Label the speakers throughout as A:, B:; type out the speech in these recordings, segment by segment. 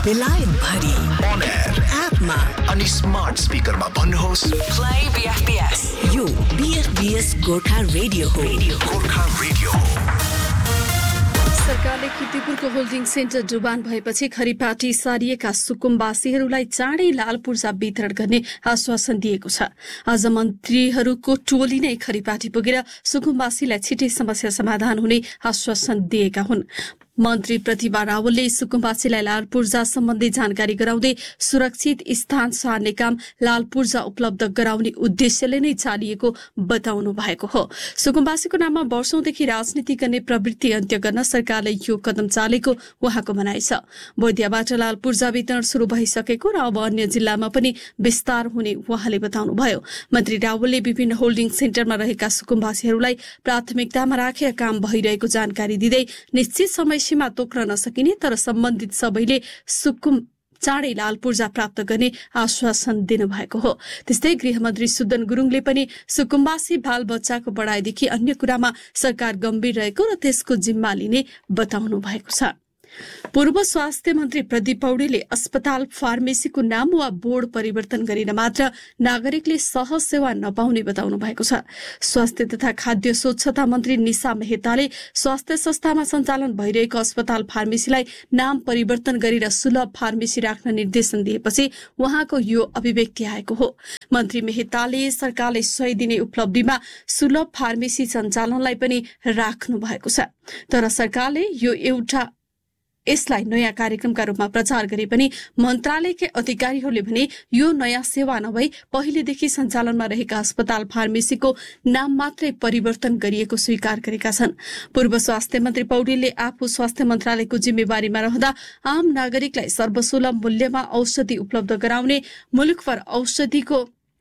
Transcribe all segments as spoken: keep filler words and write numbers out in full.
A: बेलायत भरि
B: on air
A: एपमा
B: अनि स्मार्ट स्पिकरमा भन्नुहोस्
A: play B F B S। यो B F B S Gorkha radio हो।
B: गोर्खा रेडियो हो।
C: सरकारले किर्तिपुरको होल्डिङ सेन्टर डुबान भएपछि खरिपाटी सारिएका सुकुम्बासीहरूलाई चाँडै लाल पूर्जा वितरण गर्ने आश्वासन दिएको छ। आज मन्त्रीहरूको टोली नै खरिपाटी पुगेर सुकुम्बासीलाई छिटै समस्या समाधान हुने आश्वासन दिएका हुन्। मन्त्री प्रतिभा रावलले सुकुम्बासीलाई लाल पूर्जा सम्बन्धी जानकारी गराउँदै सुरक्षित स्थान सार्ने काम लाल पूर्जा उपलब्ध गराउने उद्देश्यले नै चालिएको बताउनु भएको हो। सुकुम्बासीको नाममा वर्षौंदेखि राजनीति गर्ने प्रवृत्ति अन्त्य गर्न सरकारले यो कदम चालेको उहाँको भनाइ छ। बोधियाबाट लाल पूर्जा वितरण शुरू भइसकेको र अब अन्य जिल्लामा पनि विस्तार हुने उहाँले बताउनुभयो। मन्त्री रावलले विभिन्न होल्डिङ सेन्टरमा रहेका सुकुम्बासीहरूलाई प्राथमिकतामा राखेर काम भइरहेको जानकारी दिँदै निश्चित समय सीमा तोक्न नसकिने तर सम्बन्धित सबैले सुकुम चाँडै लाल पूर्जा प्राप्त गर्ने आश्वासन दिनुभएको हो। त्यस्तै गृहमन्त्री सुदन गुरुङले पनि सुकुम्बासी बाल बच्चाको बढाइदेखि अन्य कुरामा सरकार गम्भीर रहेको र त्यसको जिम्मा लिने बताउनु भएको छ। पूर्व स्वास्थ्य मन्त्री प्रदीप पौडेलले अस्पताल फार्मेसीको नाम वा बोर्ड परिवर्तन गरेर मात्र नागरिकले सहज सेवा नपाउने बताउनु भएको छ। स्वास्थ्य तथा खाद्य स्वच्छता मन्त्री निशा मेहताले स्वास्थ्य संस्थामा सञ्चालन भइरहेको अस्पताल फार्मेसीलाई नाम परिवर्तन गरेर सुलभ फार्मेसी राख्न निर्देशन दिएपछि उहाँको यो अभिव्यक्ति आएको हो। मन्त्री मेहताले सरकारले सय दिने उपलब्धिमा सुलभ फार्मेसी सञ्चालनलाई पनि राख्नु भएको छ। तर सरकारले यो एउटा यसलाई नयाँ कार्यक्रमका रूपमा प्रचार गरे पनि मन्त्रालयकै अधिकारीहरूले भने यो नयाँ सेवा नभई पहिलेदेखि सञ्चालनमा रहेका अस्पताल फार्मेसीको नाम मात्रै परिवर्तन गरिएको स्वीकार गरेका छन्। पूर्व स्वास्थ्य मन्त्री पौडेलले आफू स्वास्थ्य मन्त्रालयको जिम्मेवारीमा रहँदा आम नागरिकलाई सर्वसुलभ मूल्यमा औषधि उपलब्ध गराउने, मुलुकभर औषधिको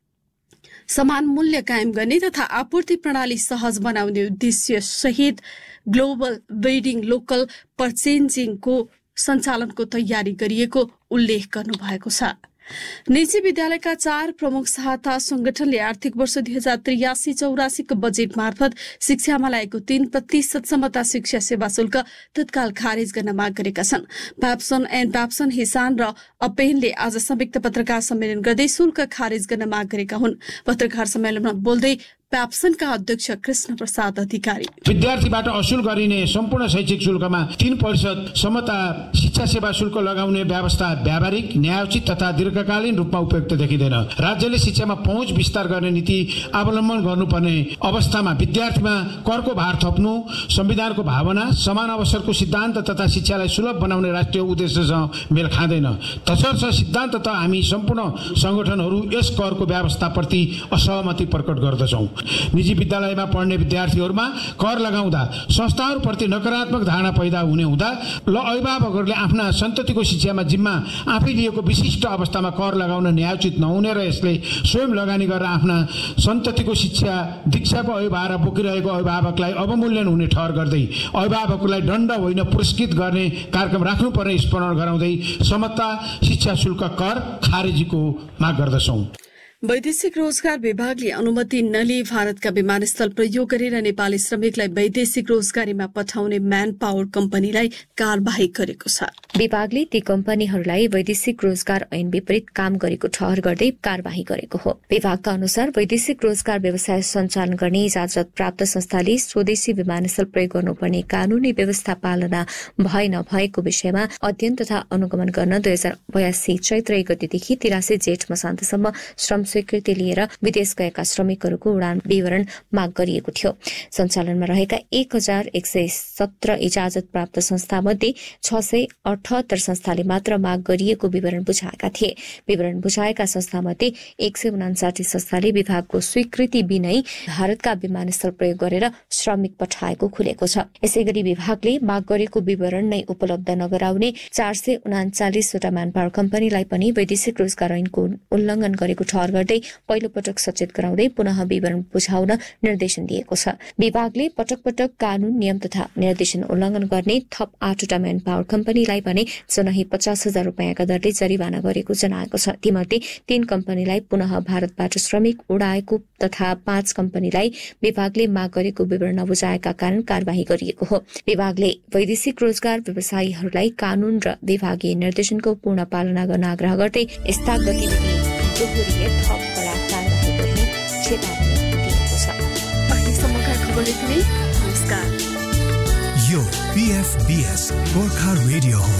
C: समान मूल्य कायम गर्ने तथा आपूर्ति प्रणाली सहज बनाउने उद्देश्य सहित ग्लोबल बिडिङ लोकल पर्चेजिङको सञ्चालनको तयारी गरिएको उल्लेख गर्नुभएको छ। निजी विद्यालयका चार प्रमुख सहायता संगठनले आर्थिक वर्ष दुई हजार त्रियासी चौरासीको बजेट मार्फत शिक्षामा लागेको तीन प्रतिशत क्षमता शिक्षा सेवा शुल्क तत्काल खारेज गर्न माग गरेका छन्। प्याप्सन एन्ड प्याप्सन हिसान र अपेनले आज संयुक्त पत्रकार सम्मेलन गर्दै शुल्क खारेज गर्न माग गरेका हुन्। पत्रकार सम्मेलनमा बोल्दै प्याप्सनका अध्यक्ष कृष्ण प्रसाद अधिकारी
D: विद्यार्थीबाट असुल गरिने सम्पूर्ण शैक्षिक शुल्कमा तीन प्रतिशत क्षमता शिक्षा सेवा शुल्क लगाउने व्यवस्था व्यावहारिक, न्यायोचित तथा दीर्घकालीन रूपमा उपयुक्त देखिँदैन। राज्यले शिक्षामा पहुँच विस्तार गर्ने नीति अवलम्बन गर्नुपर्ने अवस्थामा विद्यार्थीमा करको भार थप्नु संविधानको भावना, समान अवसरको सिद्धान्त तथा शिक्षालाई सुलभ बनाउने राष्ट्रिय उद्देश्यसँग मेल खाँदैन। तसर्थ सिद्धान्त त हामी सम्पूर्ण संगठनहरू यस करको व्यवस्थाप्रति असहमति प्रकट गर्दछौँ। निजी विद्यालयमा पढ्ने विद्यार्थीहरूमा कर लगाउँदा संस्थाहरूप्रति नकारात्मक धारणा पैदा हुने हुँदा ल अभिभावकहरूले आफ्ना सन्ततिको शिक्षामा जिम्मा आफै लिएको विशिष्ट अवस्थामा कर लगाउन न्यायोचित नहुने र यसले स्वयं लगानी गरेर आफ्ना सन्ततिको शिक्षा दीक्षाको अभिभार बोकिरहेको अभिभावकलाई अवमूल्यन हुने ठहर गर्दै अभिभावकहरूलाई दण्ड होइन पुरस्कृत गर्ने कार्यक्रम राख्नुपर्ने स्मरण गराउँदै समता शिक्षा शुल्क कर खारेजीको माग गर्दछौँ।
C: वैदेशिक रोजगार विभागले अनुमति नलिई भारतका विमानस्थल प्रयोग गरेर नेपाली श्रमिकलाई वैदेशिक रोजगारीमा पठाउने म्यान पावर कम्पनीलाई कारबाही गरेको छ।
E: विभागले ती कम्पनीहरूलाई वैदेशिक रोजगार ऐन विपरीत काम गरेको ठहर गर्दै कारबाही गरेको हो। विभागका अनुसार वैदेशिक रोजगार व्यवसाय सञ्चालन गर्ने इजाजत प्राप्त संस्थाले स्वदेशी विमानस्थल प्रयोग गर्नुपर्ने कानूनी व्यवस्था पालना भए नभएको विषयमा अध्ययन तथा अनुगमन गर्न दुई हजार बयासी चैत्र एक गतेदेखि तिरासी जेठ मसान्तसम्म श्रम स्वीकृति लिएर विदेश गएका श्रमिकहरूको उडान विवरण माग गरिएको थियो। सञ्चालनमा रहेका एक हजार एक सय सत्र इजाजत प्राप्त संस्था मध्ये छ सय अठहत्तर संस्थाले मात्र माग गरिएको विवरण बुझाएका थिए। विवरण बुझाएका संस्था मध्ये एक सय उनासाठी संस्थाले विभागको स्वीकृति बिनै भारतका विमानस्थल प्रयोग गरेर श्रमिक पठाएको खुलेको छ। यसै गरी विभागले माग गरेको विवरण नै उपलब्ध नगराउने चार सय उनाचालिसवटा म्यान पावर कम्पनीलाई पनि वैदेशिक रोजगार ऐनको उल्लंघन गरेको ठहर गर्दै पहिलो पटक सचेत गराउँदै पुनः विवरण बुझाउन निर्देशन दिएको छ। विभागले पटक पटक कानून नियम तथा निर्देशन उल्लंघन गर्ने थप आठवटा म्यान पावर कम्पनीलाई भने जनाही पचास हजार रुपियाँका दरले जरिवाना गरेको जनाएको छ। तीमध्ये तीन कम्पनीलाई पुनः भारतबाट श्रमिक उडाएको तथा पाँच कम्पनीलाई विभागले माग गरेको विवरण नबुझाएका कारण कार्यवाही गरिएको हो। विभागले वैदेशिक रोजगार व्यवसायीहरूलाई कानून र विभागीय निर्देशनको पूर्ण पालना गर्न आग्रह गर्दै यस्ता गतिविधि दोहोरिए थप कड़ा कार्यवाही गर्ने चेतावनी दिएको छ।
C: अहिलेसम्मका खबर यति नै। नमस्कार।
B: यो पीएफबीएस गोर्खा रेडियो हो।